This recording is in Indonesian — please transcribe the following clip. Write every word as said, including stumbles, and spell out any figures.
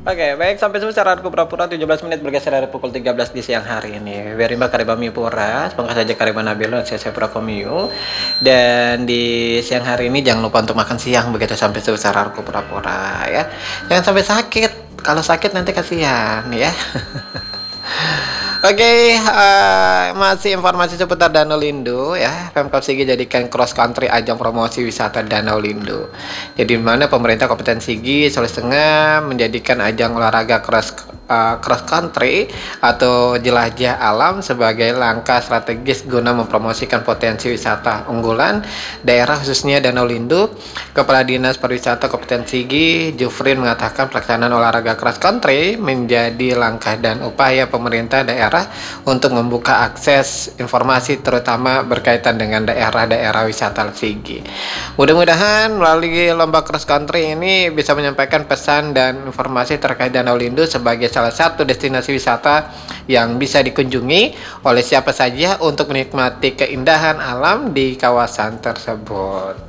Oke, baik, sampai jumpa secara pura-pura tujuh belas menit bergeser dari pukul tiga belas di siang hari ini. Berimba karibami pura, semoga saja kariban nabilo saya saya pura komiu. Dan di siang hari ini jangan lupa untuk makan siang begitu sampai secara pura-pura ya. Jangan sampai sakit. Kalau sakit nanti kasihan ya. Oke, eh, masih informasi seputar Danau Lindo ya. Pemkab Sigi jadikan cross country ajang promosi wisata Danau Lindo. Jadi di mana pemerintah Kabupaten Sigi, Sulawesi Tengah menjadikan ajang olahraga cross eh, cross country atau jelajah alam sebagai langkah strategis guna mempromosikan potensi wisata unggulan daerah khususnya Danau Lindo. Kepala Dinas Pariwisata Kabupaten Sigi, Jufrin mengatakan pelaksanaan olahraga cross country menjadi langkah dan upaya pemerintah daerah untuk membuka akses informasi terutama berkaitan dengan daerah-daerah wisata Sigi. Mudah-mudahan melalui lomba cross country ini bisa menyampaikan pesan dan informasi terkait Danau Lindo sebagai salah satu destinasi wisata yang bisa dikunjungi oleh siapa saja untuk menikmati keindahan alam di kawasan tersebut.